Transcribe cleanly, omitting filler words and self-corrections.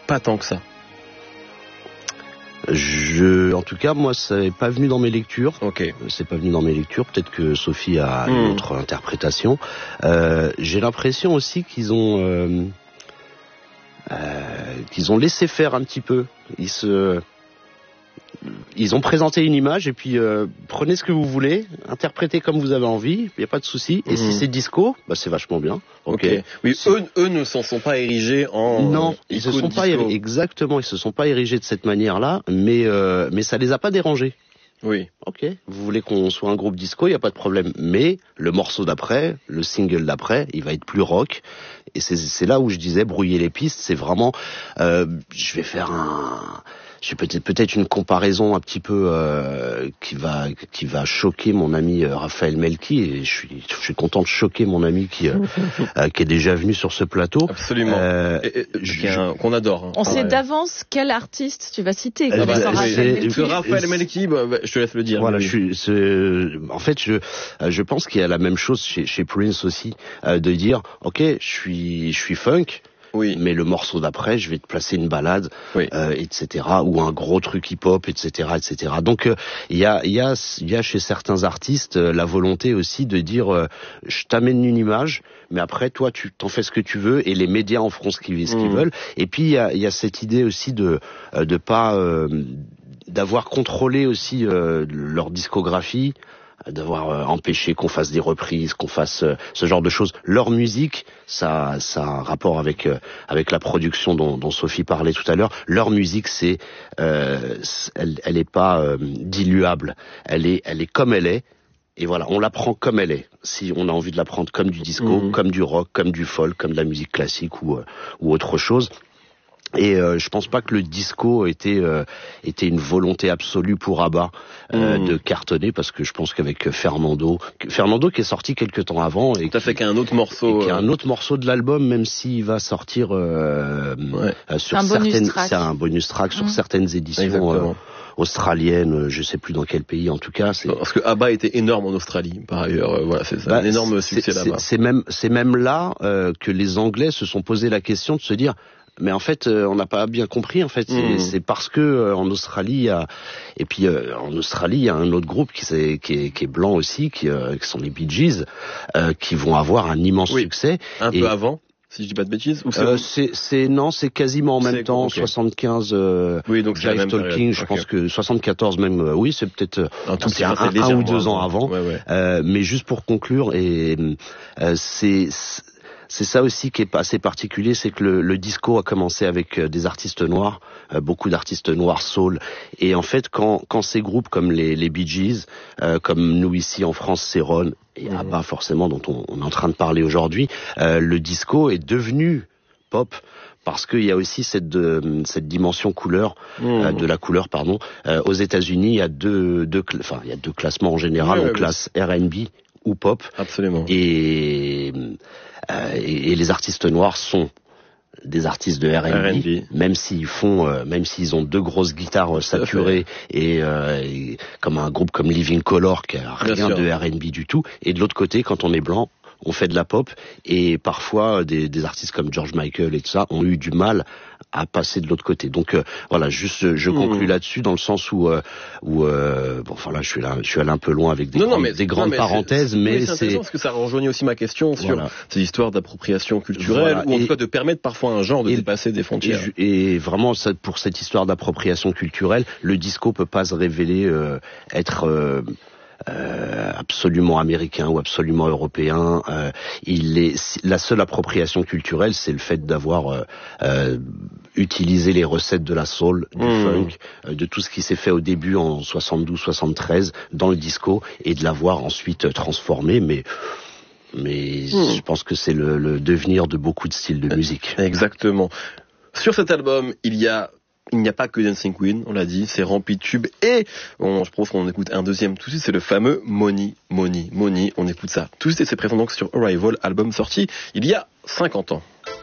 pas tant que ça? En tout cas, moi, ça n'est pas venu dans mes lectures. Ok. C'est pas venu dans mes lectures. Peut-être que Sophie a une autre interprétation. J'ai l'impression aussi qu'ils ont laissé faire un petit peu. Ils ont présenté une image et puis prenez ce que vous voulez, interprétez comme vous avez envie, il n'y a pas de souci. Et si c'est disco, bah c'est vachement bien. Okay. Oui, eux ne s'en sont pas érigés en non, ils se sont pas exactement, ils se sont pas érigés de cette manière-là, mais ça les a pas dérangés. Oui. Ok, vous voulez qu'on soit un groupe disco, il n'y a pas de problème. Mais le morceau d'après, le single d'après, il va être plus rock. Et c'est là où je disais brouiller les pistes. C'est vraiment, je vais faire j'ai peut-être une comparaison un petit peu qui va choquer mon ami Raphaël Melki, et je suis content de choquer mon ami qui est déjà venu sur ce plateau. Absolument. Qu'on adore. Hein. On sait d'avance quel artiste tu vas citer. Raphaël Melki, je te laisse le dire. Voilà, en fait, je pense qu'il y a la même chose chez Prince aussi, de dire, ok, je suis funk. Oui. Mais le morceau d'après, je vais te placer une balade, etc., ou un gros truc hip-hop, etc., etc. Donc il y a chez certains artistes la volonté aussi de dire je t'amène une image, mais après toi tu t'en fais ce que tu veux et les médias en feront ce qu'ils veulent. Et puis il y a cette idée aussi de pas d'avoir contrôlé aussi leur discographie, d'avoir empêché qu'on fasse des reprises, qu'on fasse ce genre de choses. Leur musique, ça a un rapport avec la production dont Sophie parlait tout à l'heure. Leur musique, elle est pas diluable. Elle est comme elle est. Et voilà, on la prend comme elle est. Si on a envie de la prendre comme du disco, comme du rock, comme du folk, comme de la musique classique ou autre chose. Et je pense pas que le disco était une volonté absolue pour ABBA de cartonner, parce que je pense qu'avec Fernando qui est sorti quelques temps avant et qui a un autre morceau, qui a un autre morceau de l'album, même s'il va sortir sur certaines, c'est un bonus track sur certaines éditions australiennes, je sais plus dans quel pays, en tout cas. Parce que ABBA était énorme en Australie, par ailleurs. Voilà, c'est un énorme succès là-bas. C'est même là que les Anglais se sont posé la question de se dire. Mais en fait, on n'a pas bien compris. En fait, c'est parce que en Australie, en Australie, il y a un autre groupe qui est blanc aussi, qui sont les Bee Gees, qui vont avoir un immense succès. Un peu avant, si je dis pas de bêtises. Ou c'est quasiment en même temps. 75. Oui, donc Jive Talking, je pense que 74 même. Oui, c'est peut-être un ou deux ans avant. Mais juste pour conclure, et c'est ça aussi qui est assez particulier, c'est que le disco a commencé avec des artistes noirs, beaucoup d'artistes noirs soul, et en fait quand ces groupes comme les Bee Gees, comme nous ici en France c'est Ron et ABBA forcément dont on est en train de parler aujourd'hui, le disco est devenu pop. Parce qu'il y a aussi cette dimension couleur, de la couleur, pardon. Aux États-Unis, il y a deux classements en général, on classe R&B ou pop. Absolument. Et les artistes noirs sont des artistes de R&B, même s'ils ont deux grosses guitares saturées et comme un groupe comme Living Colour qui a rien de R&B du tout. Et de l'autre côté, quand on est blanc, on fait de la pop, et parfois des artistes comme George Michael et tout ça ont eu du mal à passer de l'autre côté. Donc voilà, juste je conclus là-dessus dans le sens où je suis allé un peu loin avec des grandes parenthèses, mais c'est intéressant parce que ça rejoignait aussi ma question sur ces histoires d'appropriation culturelle, ou en tout cas de permettre parfois à un genre de dépasser des frontières. Et vraiment, pour cette histoire d'appropriation culturelle, le disco peut pas se révéler être absolument américain ou absolument européen. La seule appropriation culturelle, c'est le fait d'avoir utilisé les recettes de la soul, du funk, de tout ce qui s'est fait au début en 72-73 dans le disco, et de l'avoir ensuite transformé, mais je pense que c'est le devenir de beaucoup de styles de musique. Exactement. Sur cet album, il n'y a pas que Dancing Queen, on l'a dit, c'est rempli de tubes, et je propose qu'on écoute un deuxième tout de suite, c'est le fameux Money, Money, Money, on écoute ça tout de suite, et c'est présent donc sur Arrival, album sorti il y a 50 ans.